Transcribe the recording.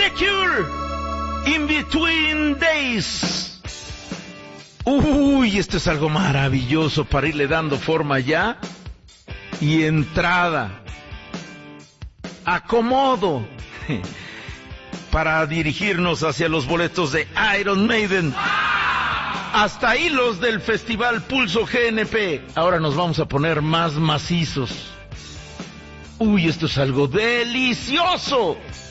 The Cure, In Between Days. Uy, esto es algo maravilloso para irle dando forma ya y entrada, acomodo, para dirigirnos hacia los boletos de Iron Maiden. Hasta ahí los del Festival Pulso GNP. Ahora nos vamos a poner más macizos. Uy, esto es algo delicioso.